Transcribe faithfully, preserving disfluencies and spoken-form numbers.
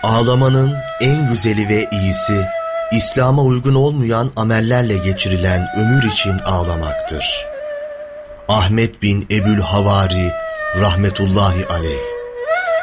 Ağlamanın en güzeli ve iyisi, İslam'a uygun olmayan amellerle geçirilen ömür için ağlamaktır. Ahmet bin Ebül Havari rahmetullahi aleyh.